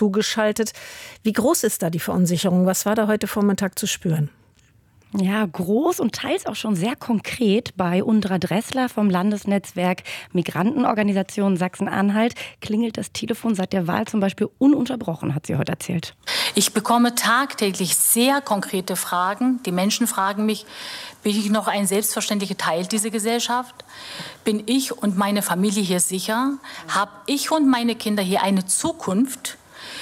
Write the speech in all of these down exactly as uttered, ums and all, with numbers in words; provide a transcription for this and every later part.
zugeschaltet. Wie groß ist da die Verunsicherung? Was war da heute Vormittag zu spüren? Ja, groß und teils auch schon sehr konkret. Bei Undra Dressler vom Landesnetzwerk Migrantenorganisation Sachsen-Anhalt klingelt das Telefon seit der Wahl zum Beispiel ununterbrochen, hat sie heute erzählt. Ich bekomme tagtäglich sehr konkrete Fragen. Die Menschen fragen mich, bin ich noch ein selbstverständlicher Teil dieser Gesellschaft? Bin ich und meine Familie hier sicher? Habe ich und meine Kinder hier eine Zukunft?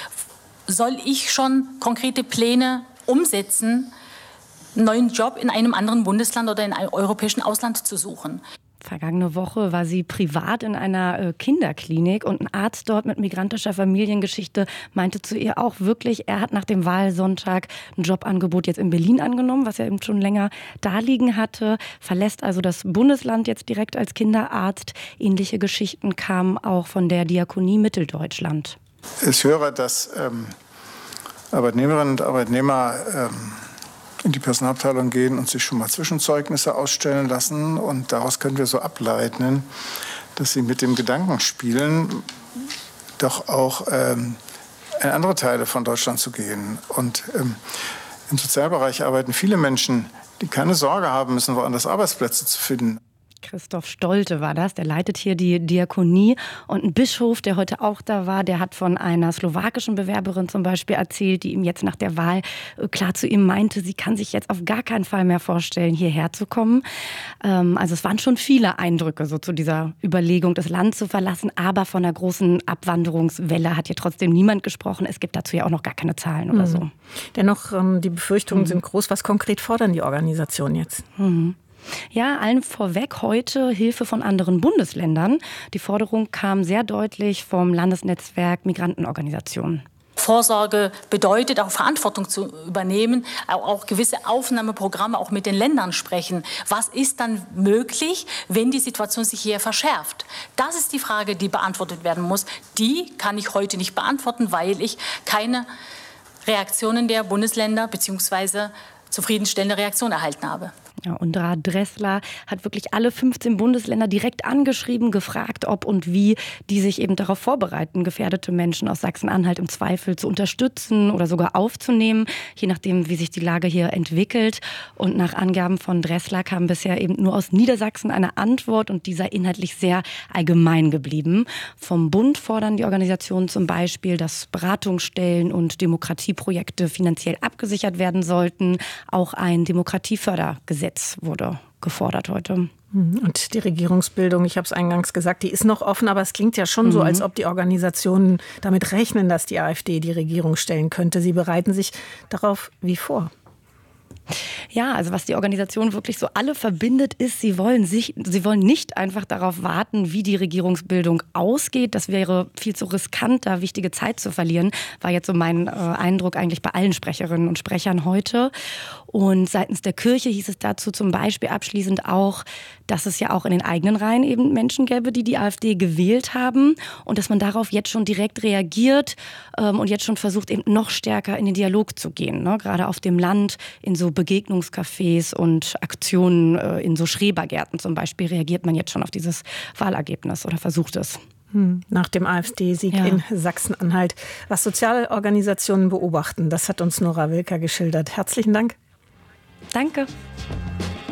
Soll ich schon konkrete Pläne umsetzen, einen neuen Job in einem anderen Bundesland oder in einem europäischen Ausland zu suchen? Vergangene Woche war sie privat in einer Kinderklinik und ein Arzt dort mit migrantischer Familiengeschichte meinte zu ihr auch wirklich, er hat nach dem Wahlsonntag ein Jobangebot jetzt in Berlin angenommen, was er eben schon länger da liegen hatte, verlässt also das Bundesland jetzt direkt als Kinderarzt. Ähnliche Geschichten kamen auch von der Diakonie Mitteldeutschland. Ich höre, dass ähm, Arbeitnehmerinnen und Arbeitnehmer ähm, in die Personalabteilung gehen und sich schon mal Zwischenzeugnisse ausstellen lassen. Und daraus können wir so ableiten, dass sie mit dem Gedanken spielen, doch auch ähm, in andere Teile von Deutschland zu gehen. Und ähm, im Sozialbereich arbeiten viele Menschen, die keine Sorge haben müssen, woanders Arbeitsplätze zu finden. Christoph Stolte war das, der leitet hier die Diakonie. Und ein Bischof, der heute auch da war, der hat von einer slowakischen Bewerberin zum Beispiel erzählt, die ihm jetzt nach der Wahl klar zu ihm meinte, sie kann sich jetzt auf gar keinen Fall mehr vorstellen, hierher zu kommen. Also es waren schon viele Eindrücke so zu dieser Überlegung, das Land zu verlassen. Aber von einer großen Abwanderungswelle hat hier trotzdem niemand gesprochen. Es gibt dazu ja auch noch gar keine Zahlen oder so. Dennoch, die Befürchtungen mhm. sind groß. Was konkret fordern die Organisationen jetzt? Mhm. Ja, allen vorweg heute Hilfe von anderen Bundesländern. Die Forderung kam sehr deutlich vom Landesnetzwerk Migrantenorganisationen. Vorsorge bedeutet auch Verantwortung zu übernehmen, auch gewisse Aufnahmeprogramme auch mit den Ländern sprechen. Was ist dann möglich, wenn die Situation sich hier verschärft? Das ist die Frage, die beantwortet werden muss. Die kann ich heute nicht beantworten, weil ich keine Reaktionen der Bundesländer bzw. zufriedenstellende Reaktion erhalten habe. Ja, Undra Dressler hat wirklich alle fünfzehn Bundesländer direkt angeschrieben, gefragt, ob und wie die sich eben darauf vorbereiten, gefährdete Menschen aus Sachsen-Anhalt im Zweifel zu unterstützen oder sogar aufzunehmen, je nachdem, wie sich die Lage hier entwickelt. Und nach Angaben von Dressler kam bisher eben nur aus Niedersachsen eine Antwort und die sei inhaltlich sehr allgemein geblieben. Vom Bund fordern die Organisationen zum Beispiel, dass Beratungsstellen und Demokratieprojekte finanziell abgesichert werden sollten. Auch ein Demokratiefördergesetz wurde gefordert heute. Und die Regierungsbildung, ich habe es eingangs gesagt, die ist noch offen, aber es klingt ja schon mhm. so, als ob die Organisationen damit rechnen, dass die AfD die Regierung stellen könnte. Sie bereiten sich darauf wie vor? Ja, also was die Organisation wirklich so alle verbindet, ist, sie wollen sich, sie wollen nicht einfach darauf warten, wie die Regierungsbildung ausgeht. Das wäre viel zu riskant, da wichtige Zeit zu verlieren, war jetzt so mein äh, Eindruck eigentlich bei allen Sprecherinnen und Sprechern heute. Und seitens der Kirche hieß es dazu zum Beispiel abschließend auch, dass es ja auch in den eigenen Reihen eben Menschen gäbe, die die AfD gewählt haben und dass man darauf jetzt schon direkt reagiert ähm, und jetzt schon versucht, eben noch stärker in den Dialog zu gehen, ne? Gerade auf dem Land, in so Begegnungscafés und Aktionen, äh, in so Schrebergärten zum Beispiel, reagiert man jetzt schon auf dieses Wahlergebnis oder versucht es. Nach dem AfD-Sieg ja. in Sachsen-Anhalt. Was Sozialorganisationen beobachten, das hat uns Nora Wilker geschildert. Herzlichen Dank. Danke.